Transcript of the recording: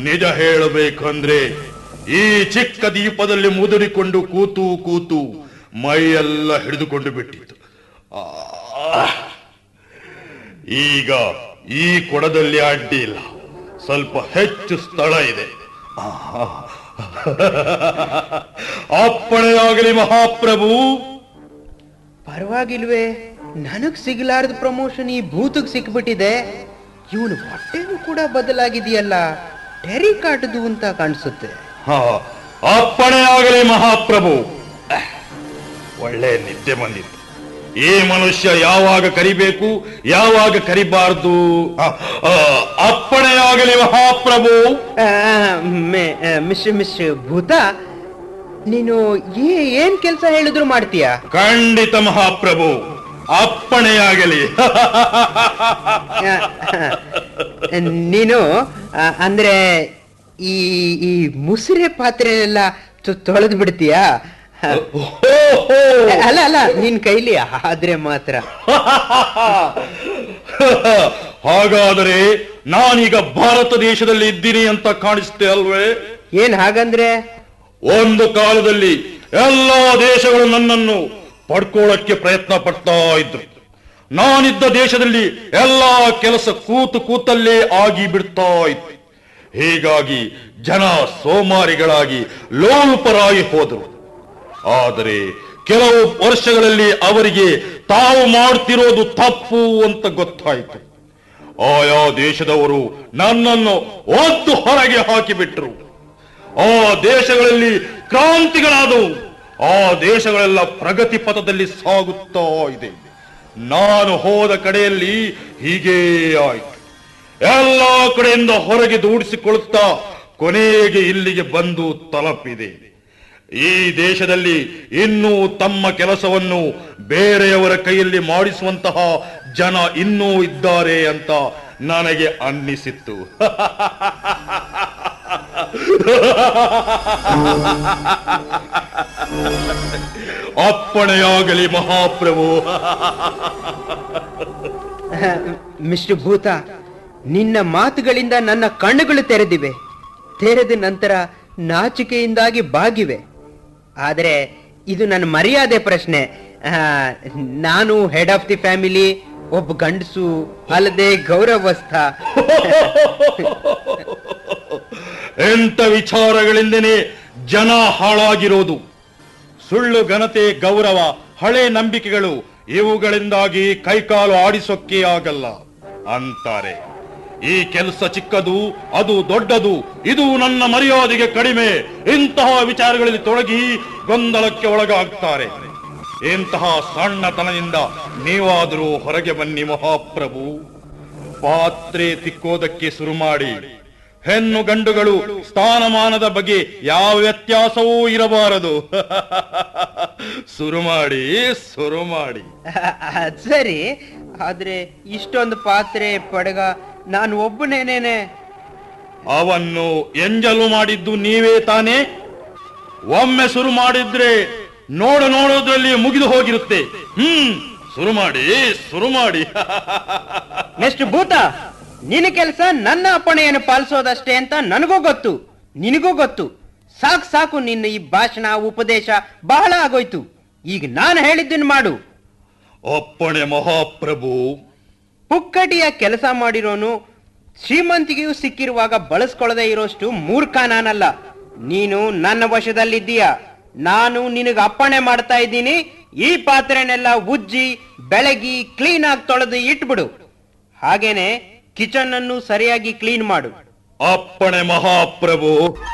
ನಿಜ ಹೇಳಬೇಕಂದ್ರೆ ಈ ಚಿಕ್ಕ ದೀಪದಲ್ಲಿ ಮುದುರಿಕೊಂಡು ಕೂತು ಕೂತು ಮೈಯೆಲ್ಲ ಹಿಡಿದುಕೊಂಡು ಬಿಟ್ಟಿತ್ತು. ಈಗ ಈ ಕೊಡದಲ್ಲಿ ಅಡ್ಡಿ ಇಲ್ಲ, ಸ್ವಲ್ಪ ಹೆಚ್ಚು ಸ್ಥಳ ಇದೆ. ಅಪ್ಪಣೆಯಾಗಲಿ ಮಹಾಪ್ರಭು. ಪರವಾಗಿಲ್ವೇ, ನನಗ್ ಸಿಗಲಾರದ ಪ್ರಮೋಷನ್ ಈ ಭೂತಕ್ ಸಿಕ್ಬಿಟ್ಟಿದೆ. ಇವನು ಹೊಟ್ಟೆನೂ ಕೂಡ ಬದಲಾಗಿದೆಯಲ್ಲ, ಟೆರಿಕಾಟದು ಅಂತ ಕಾಣಿಸುತ್ತೆ. ಅಪ್ಪಣೆಯಾಗಲಿ ಮಹಾಪ್ರಭು. ಒಳ್ಳೆ ನಿದ್ದೆ ಬಂದಿತ್ತು. ಈ ಮನುಷ್ಯ ಯಾವಾಗ ಕರಿಬೇಕು ಯಾವಾಗ ಕರಿಬಾರ್ದು. ಅಪ್ಪಣೆಯಾಗಲಿ ಮಹಾಪ್ರಭು. ಮಿಸ್ಟರ್ ಭೂತ, ನೀನು ಏನ್ ಕೆಲಸ ಹೇಳಿದ್ರು ಮಾಡ್ತೀಯಾ? ಖಂಡಿತ ಮಹಾಪ್ರಭು, ಅಪ್ಪಣೆಯಾಗಲಿ. ನೀನು ಅಂದ್ರೆ ಈ ಈ ಮುಸುರೆ ಪಾತ್ರೆನೆಲ್ಲ ತೊಳೆದು ಬಿಡ್ತೀಯಾ? ಅಲ್ಲ ಅಲ್ಲ, ನಿನ್ ಕೈಲಿ ಆದ್ರೆ ಮಾತ್ರ. ಹಾಗಾದರೆ ನಾನೀಗ ಭಾರತ ದೇಶದಲ್ಲಿ ಇದ್ದೀನಿ ಅಂತ ಕಾಣಿಸುತ್ತೆ ಅಲ್ವೇ? ಏನ್ ಹಾಗಂದ್ರೆ? ಒಂದು ಕಾಲದಲ್ಲಿ ಎಲ್ಲಾ ದೇಶಗಳು ನನ್ನನ್ನು ಪಡ್ಕೊಳ್ಳಕ್ಕೆ ಪ್ರಯತ್ನ ಪಡ್ತಾ ಇದ್ರು. ನಾನಿದ್ದ ದೇಶದಲ್ಲಿ ಎಲ್ಲಾ ಕೆಲಸ ಕೂತು ಕೂತಲ್ಲೇ ಆಗಿ ಬಿಡ್ತಾ ಇತ್ತು. ಹೀಗಾಗಿ ಜನ ಸೋಮಾರಿಗಳಾಗಿ ಲೋಲುಪರಾಗಿ ಹೋದರು. ಆದರೆ ಕೆಲವು ವರ್ಷಗಳಲ್ಲಿ ಅವರಿಗೆ ತಾವು ಮಾಡ್ತಿರೋದು ತಪ್ಪು ಅಂತ ಗೊತ್ತಾಯಿತು. ಆಯಾ ದೇಶದವರು ನನ್ನನ್ನು ಒದ್ದು ಹೊರಗೆ ಹಾಕಿಬಿಟ್ರು. ಆ ದೇಶಗಳಲ್ಲಿ ಕ್ರಾಂತಿಗಳಾದವು. ಆ ದೇಶಗಳೆಲ್ಲ ಪ್ರಗತಿ ಪಥದಲ್ಲಿ ಸಾಗುತ್ತಾ ಇದೆ. ನಾನು ಹೋದ ಕಡೆಯಲ್ಲಿ ಹೀಗೇ ಆಯಿತು. ಎಲ್ಲ ಕಡೆಯಿಂದ ಹೊರಗೆ ದೂಡಿಸಿಕೊಳ್ಳುತ್ತಾ ಕೊನೆಗೆ ಇಲ್ಲಿಗೆ ಬಂದು ತಲುಪಿದೆ. ಈ ದೇಶದಲ್ಲಿ ಇನ್ನೂ ತಮ್ಮ ಕೆಲಸವನ್ನು ಬೇರೆಯವರ ಕೈಯಲ್ಲಿ ಮಾಡಿಸುವಂತಹ ಜನ ಇನ್ನೂ ಇದ್ದಾರೆ ಅಂತ ನನಗೆ ಅನ್ನಿಸಿತ್ತು. ಅಪ್ಪಣೆಯಾಗಲಿ ಮಹಾಪ್ರಭು. ಮಿಸ್ಟರ್ ಭೂತ, ನಿನ್ನ ಮಾತುಗಳಿಂದ ನನ್ನ ಕಣ್ಣುಗಳು ತೆರೆದಿವೆ. ತೆರೆದ ನಂತರ ನಾಚಿಕೆಯಿಂದಾಗಿ ಬಾಗಿವೆ. ಆದರೆ ಇದು ನನ್ನ ಮರ್ಯಾದೆ ಪ್ರಶ್ನೆ. ನಾನು ಹೆಡ್ ಆಫ್ ದಿ ಫ್ಯಾಮಿಲಿ, ಒಬ್ಬ ಗಂಡಸು, ಅಲ್ಲದೆ ಗೌರವಸ್ಥ. ಎಂತ ವಿಚಾರಗಳಿಂದನೇ ಜನ ಹಾಳಾಗಿರೋದು. ಸುಳ್ಳು ಘನತೆ, ಗೌರವ, ಹಳೆ ನಂಬಿಕೆಗಳು, ಇವುಗಳಿಂದಾಗಿ ಕೈಕಾಲು ಆಡಿಸೋಕೆ ಆಗಲ್ಲ ಅಂತಾರೆ. ಈ ಕೆಲಸ ಚಿಕ್ಕದು, ಅದು ದೊಡ್ಡದು, ಇದು ನನ್ನ ಮರ್ಯಾದೆಗೆ ಕಡಿಮೆ, ಇಂತಹ ವಿಚಾರಗಳಲ್ಲಿ ತೊಡಗಿ ಗೊಂದಲಕ್ಕೆ ಒಳಗಾಗ್ತಾರೆ. ಇಂತಹ ಸಣ್ಣತನದಿಂದ ನೀವಾದರೂ ಹೊರಗೆ ಬನ್ನಿ ಮಹಾಪ್ರಭು. ಪಾತ್ರೆ ತಿಕ್ಕೋದಕ್ಕೆ ಶುರು ಮಾಡಿ. ಹೆಣ್ಣು ಗಂಡುಗಳು ಸ್ಥಾನಮಾನದ ಬಗ್ಗೆ ಯಾವ ವ್ಯತ್ಯಾಸವೂ ಇರಬಾರದು. ಶುರು ಮಾಡಿ, ಶುರು ಮಾಡಿ. ಸರಿ, ಆದ್ರೆ ಇಷ್ಟೊಂದು ಪಾತ್ರೆ ಪಡಗ ನಾನು ಒಬ್ಬನೇನೇನೆ. ಅವನ್ನು ಎಂಜಲು ಮಾಡಿದ್ದು ನೀವೇ ತಾನೇ? ಒಮ್ಮೆ ಶುರು ಮಾಡಿದ್ರೆ ನೋಡೋದ್ರಲ್ಲಿ ಮುಗಿದು ಹೋಗಿರುತ್ತೆ. ಶುರು ಮಾಡಿ, ಶುರು ಮಾಡಿ. ಮಿಸ್ಟರ್ ಭೂತ, ನಿನ್ನ ಕೆಲಸ ನನ್ನ ಅಪ್ಪಣೆಯನ್ನು ಪಾಲಿಸೋದಷ್ಟೇ ಅಂತ ನನಗೂ ಗೊತ್ತು, ನಿನಗೂ ಗೊತ್ತು. ಸಾಕು ಸಾಕು, ನಿನ್ನ ಈ ಭಾಷಣ ಉಪದೇಶ ಬಹಳ ಆಗೋಯ್ತು. ಈಗ ನಾನು ಹೇಳಿದ್ದನ್ನು ಮಾಡು. ಅಪ್ಪಣೆ ಮಹಾಪ್ರಭು. ಪುಕ್ಕಟಿಯ ಕೆಲಸ ಮಾಡಿರೋನು ಶ್ರೀಮಂತಿಗೆಯೂ ಸಿಕ್ಕಿರುವಾಗ ಬಳಸ್ಕೊಳ್ಳದೆ ಇರೋಷ್ಟು ಮೂರ್ಖ ನಾನಲ್ಲ. ನೀನು ನನ್ನ ವಶದಲ್ಲಿದ್ದೀಯ. ನಾನು ನಿನಗೆ ಅಪ್ಪಣೆ ಮಾಡ್ತಾ ಇದ್ದೀನಿ. ಈ ಪಾತ್ರೆನೆಲ್ಲ ಉಜ್ಜಿ ಬೆಳಗಿ ಕ್ಲೀನ್ ಆಗಿ ತೊಳೆದು ಇಟ್ಬಿಡು. ಹಾಗೇನೆ ಕಿಚನ್ ಅನ್ನು ಸರಿಯಾಗಿ ಕ್ಲೀನ್ ಮಾಡು. ಅಪ್ಪಣೆ ಮಹಾಪ್ರಭು.